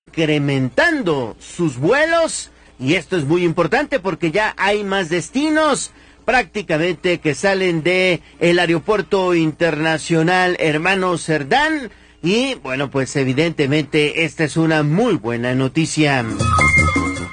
incrementando sus vuelos, y esto es muy importante porque ya hay más destinos prácticamente que salen de el Aeropuerto Internacional Hermano Cerdán, y bueno, pues evidentemente esta es una muy buena noticia.